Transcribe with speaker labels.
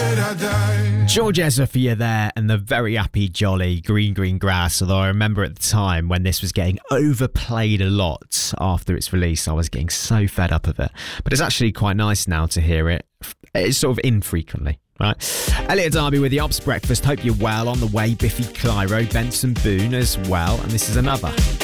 Speaker 1: George Ezra for you there, and the very happy jolly Green Green Grass. Although I remember at the time when this was getting overplayed a lot after its release, I was getting so fed up of it. But it's actually quite nice now to hear it. It's sort of infrequently. Right. Elliot Darby with the Ops Breakfast. Hope you're well. On the way, Biffy Clyro, Benson Boone as well. And this is another